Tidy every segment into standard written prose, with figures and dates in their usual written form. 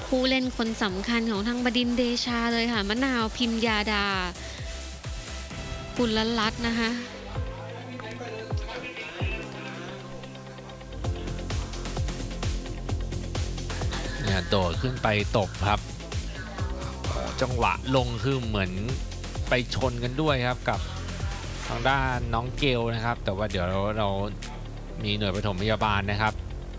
ผู้เล่นคนสำคัญของทางบดินทร์เดชาเลยค่ะมะนาวพิมยาดากุลรัตน์นะคะเนี่ยโดดขึ้นไปตบครับจังหวะลงคือเหมือนไปชนกันด้วยครับกับทางด้านน้องเกลนะครับแต่ว่าเดี๋ยวเรามีหน่วยปฐมพยาบาลนะครับ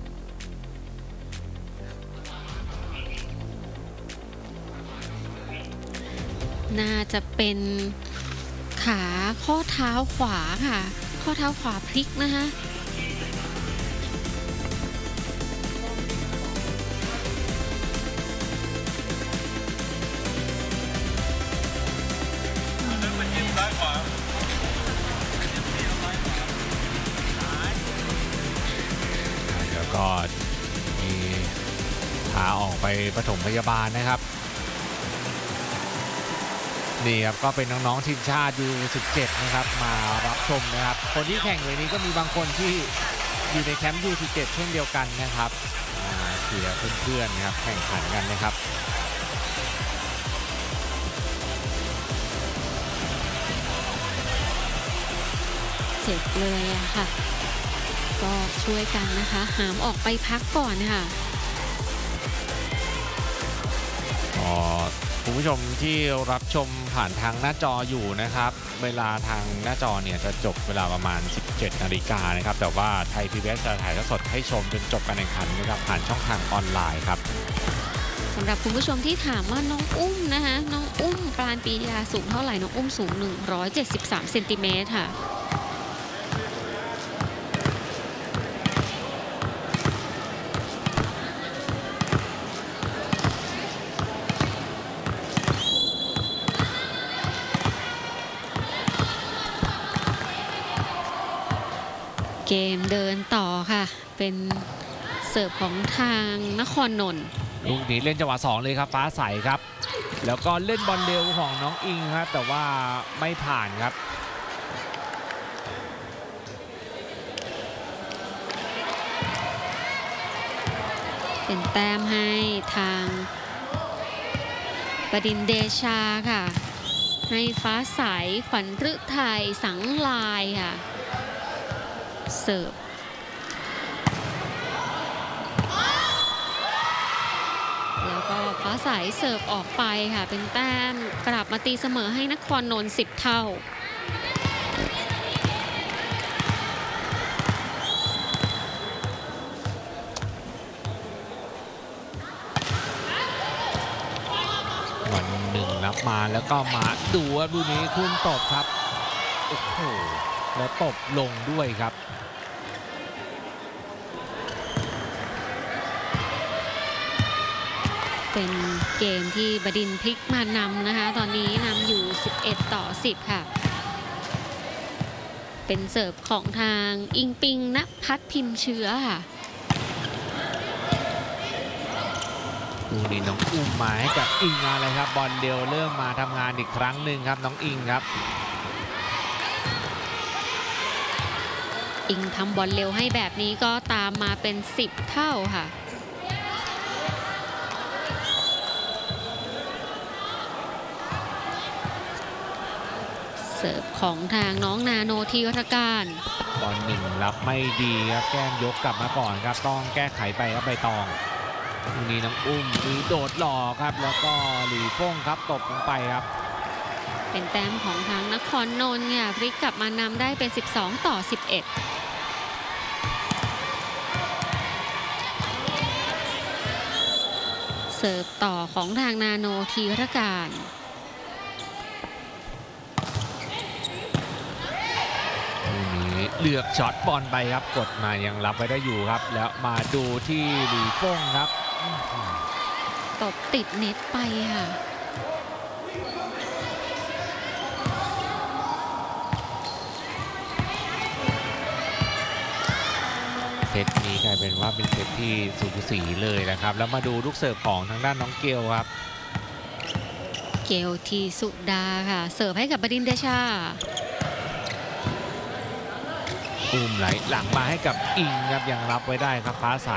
น่าจะเป็นขาข้อเท้าขวาค่ะข้อเท้าขวาพลิกนะคะแล้วก็มีพาออกไปปฐมพยาบาลนะครับนี่ครับก็เป็นน้องๆทีมชาติยู17นะครับมารับชมนะครับคนที่แข่งเลยนี้ก็มีบางคนที่อยู่ในแคมป์ยู17เช่นเดียวกันนะครับเชียร์เพื่อนๆนะครับแข่งขันกันนะครับเจ็บเลยอะค่ะก็ช่วยกันนะคะหามออกไปพักก่อนค่ะคุณผู้ชมที่รับชมผ่านทางหน้าจออยู่นะครับเวลาทางหน้าจอเนี่ยจะจบเวลาประมาณ 17 นาฬิกานะครับแต่ว่าไทย PBS จะถ่ายทอดสดให้ชมจนจบการแข่งขันนะครับผ่านช่องทางออนไลน์ครับสำหรับคุณผู้ชมที่ถามว่าน้องอุ้มนะคะน้องอุ้มปราณปียาสูงเท่าไหร่น้องอุ้มสูง173เซนติเมตรค่ะเกมเดินต่อค่ะเป็นเสิร์ฟของทางนครนนท์ลูกนี้เล่นจังหวะ2เลยครับฟ้าใสครับแล้วก็เล่นบอลเร็วของน้องอิงครับแต่ว่าไม่ผ่านครับเป็นแต้มให้ทางบดินทร์เดชาค่ะให้ฟ้าใสขวัญฤทัยสังลายค่ะเสิร์ฟแล้วก็ฟ้าใสเสิร์ฟออกไปค่ะเป็นแต้มกลับมาตีเสมอให้นครนนท์10 เท่าวันหนึ่งรับมาแล้วก็มาดูว่าดูนี้ขึ้นตบครับโอ้โหแล้วตบลงด้วยครับเป็นเกมที่บดินทร์พลิกมานำนะคะตอนนี้นำอยู่11-10ค่ะเป็นเสิร์ฟของทางอิงปิงณพัฒน์พิมพ์เชื้อค่ะดูนี่น้องอุ้มมาให้กับอิงอะไรครับบอลเดียวเริ่มมาทำงานอีกครั้งหนึ่งครับน้องอิงครับอิงทำบอลเร็วให้แบบนี้ก็ตามมาเป็น10 เท่าค่ะเสิร์ฟของทางน้องนาโนธีรการบอลหนึ่งรับไม่ดีครับแก้มยกกลับมาก่อนครับต้องแก้ไขไปครับใบตองตรงนี้น้องอุ้มมีโดดหล่อครับแล้วก็หลีฟ้งครับตบลงไปครับเป็นแต้มของทางนครนนท์เนี่ยพลิกกลับมานำได้เป็น12-11เสิร์ฟต่อของทางนาโนธีรการเลือกช็อตบอลไปครับกดมายังรับไว้ได้อยู่ครับแล้วมาดูที่หลีฟ้งครับตบติดเน็ตไปค่ะเซตนี้กลายเป็นว่าเป็นเซตที่สูสีเลยนะครับแล้วมาดูลูกเสิร์ฟของทางด้านน้องเกลครับเกลทีสุดาค่ะเสิร์ฟให้กับบดินทร์เดชาอุ้มไหลหลังมาให้กับอิงครับยังรับไว้ได้ครับฟ้าใส